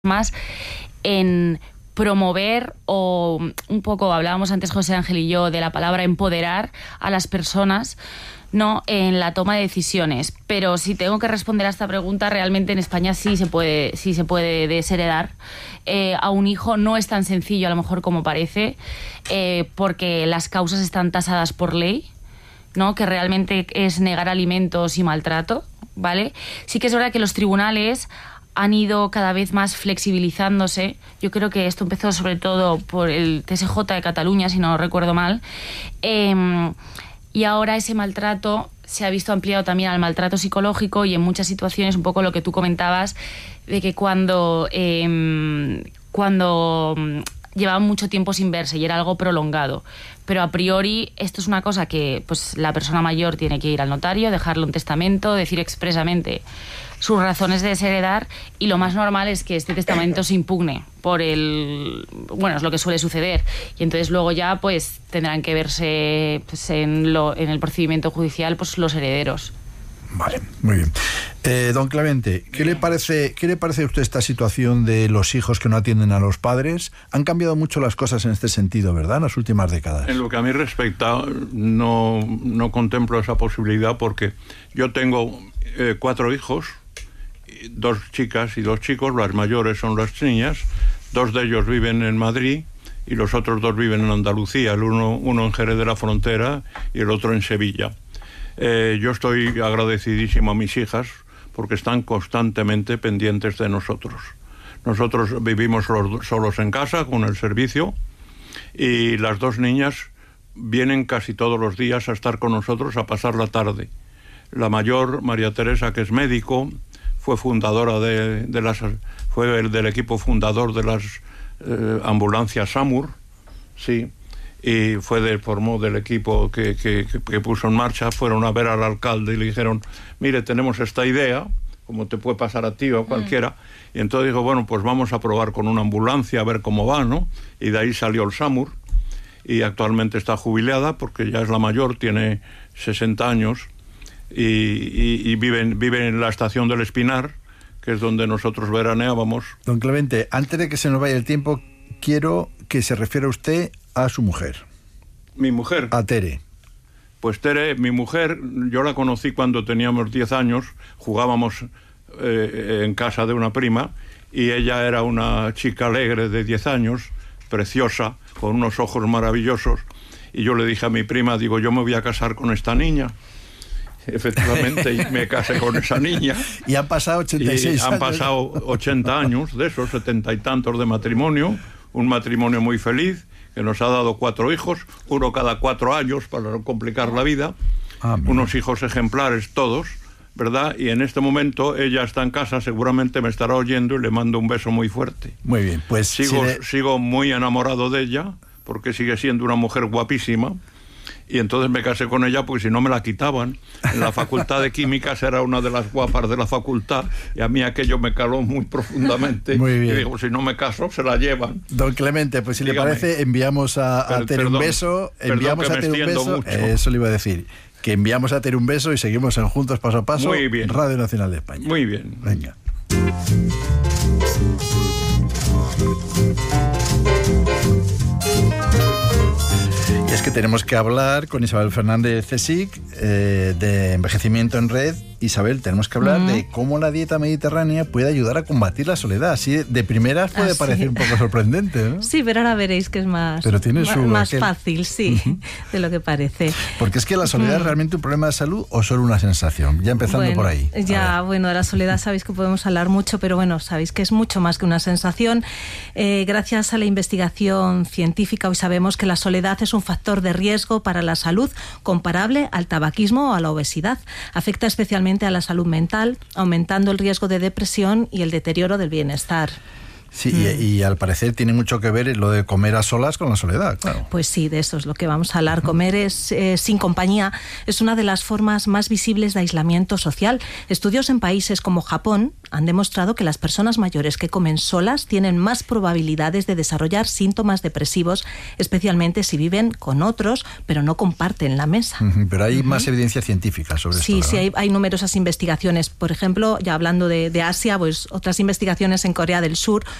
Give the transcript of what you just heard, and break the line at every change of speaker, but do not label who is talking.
más en promover, o un poco hablábamos antes José Ángel y yo de la palabra empoderar a las personas, ¿no?, en la toma de decisiones. Pero si tengo que responder a esta pregunta, realmente en España sí se puede desheredar a un hijo. No es tan sencillo a lo mejor como parece, porque las causas están tasadas por ley, ¿no?, que realmente es negar alimentos y maltrato, ¿vale? Sí que es verdad que los tribunales han ido cada vez más flexibilizándose. Yo creo que esto empezó sobre todo por el TSJ de Cataluña, si no recuerdo mal. Y ahora ese maltrato se ha visto ampliado también al maltrato psicológico, y en muchas situaciones, un poco lo que tú comentabas, de que cuando llevaban mucho tiempo sin verse y era algo prolongado. Pero a priori esto es una cosa que pues la persona mayor tiene que ir al notario, dejarle un testamento, decir expresamente sus razones de desheredar, y lo más normal es que este testamento se impugne bueno, es lo que suele suceder, y entonces luego ya pues tendrán que verse pues, en el procedimiento judicial pues los herederos.
Vale, muy bien. Don Clemente, ¿qué le parece a usted esta situación de los hijos que no atienden a los padres? Han cambiado mucho las cosas en este sentido, ¿verdad?, en las últimas décadas.
En lo que a mí respecta, no contemplo esa posibilidad, porque yo tengo 4 hijos, 2 chicas y 2 chicos. Las mayores son las niñas. 2 de ellos viven en Madrid y los otros 2 viven en Andalucía, uno en Jerez de la Frontera y el otro en Sevilla. Yo estoy agradecidísimo a mis hijas porque están constantemente pendientes de nosotros. Nosotros vivimos solos en casa con el servicio, y las 2 niñas vienen casi todos los días a estar con nosotros, a pasar la tarde. La mayor, María Teresa, que es médico, fue fundadora fue del equipo fundador de las ambulancias SAMUR, sí, y formó del equipo que puso en marcha. Fueron a ver al alcalde y le dijeron: mire, tenemos esta idea, como te puede pasar a ti o a cualquiera, y entonces dijo, bueno, pues vamos a probar con una ambulancia a ver cómo va, ¿no? Y de ahí salió el SAMUR, y actualmente está jubilada porque ya es la mayor, tiene 60 años, y vive en la estación del Espinar, que es donde nosotros veraneábamos.
Don Clemente, antes de que se nos vaya el tiempo, quiero que se refiera usted a su mujer.
¿Mi mujer?
A Tere.
Pues Tere, mi mujer, yo la conocí cuando teníamos 10 años, jugábamos en casa de una prima, y ella era una chica alegre de 10 años, preciosa, con unos ojos maravillosos, y yo le dije a mi prima, digo, yo me voy a casar con esta niña. Efectivamente, y me casé con esa niña.
Y han pasado 86 años.
Han pasado 80 años de esos, 70 y tantos de matrimonio, un matrimonio muy feliz, que nos ha dado 4 hijos, uno cada 4 años para no complicar la vida. Unos hijos ejemplares todos, ¿verdad? Y en este momento ella está en casa, seguramente me estará oyendo, y le mando un beso muy fuerte.
Muy bien, pues
sigo muy enamorado de ella, porque sigue siendo una mujer guapísima. Y entonces me casé con ella porque si no me la quitaban. En la Facultad de Químicas era una de las guapas de la facultad, y a mí aquello me caló muy profundamente.
Muy bien.
Y digo, si no me caso, se la llevan.
Don Clemente, pues si Dígame. Le parece, enviamos a Tere un beso. Enviamos a Tere un beso. Mucho. Eso le iba a decir. Que enviamos a Tere un beso y seguimos en Juntos Paso a Paso.
Muy bien.
Radio Nacional de España.
Muy bien.
Venga. Y es que tenemos que hablar con Isabel Fernández CSIC de envejecimiento en red. Isabel, tenemos que hablar de cómo la dieta mediterránea puede ayudar a combatir la soledad. Así de primeras puede parecer un poco sorprendente, ¿no?
Sí, pero ahora veréis que es más fácil, sí, de lo que parece.
Porque es que la soledad es realmente un problema de salud o solo una sensación, ya empezando por ahí.
De la soledad sabéis que podemos hablar mucho, pero bueno, sabéis que es mucho más que una sensación. Gracias a la investigación científica hoy sabemos que la soledad es un factor de riesgo para la salud comparable al tabaquismo o a la obesidad. Afecta especialmente a la salud mental, aumentando el riesgo de depresión y el deterioro del bienestar.
Sí, y al parecer tiene mucho que ver lo de comer a solas con la soledad, claro.
Pues sí, de eso es lo que vamos a hablar. Comer sin compañía es una de las formas más visibles de aislamiento social. Estudios en países como Japón han demostrado que las personas mayores que comen solas tienen más probabilidades de desarrollar síntomas depresivos, especialmente si viven con otros, pero no comparten la mesa.
Pero hay más evidencia científica sobre esto, ¿verdad?
Sí, hay numerosas investigaciones. Por ejemplo, ya hablando de Asia, pues otras investigaciones en Corea del Sur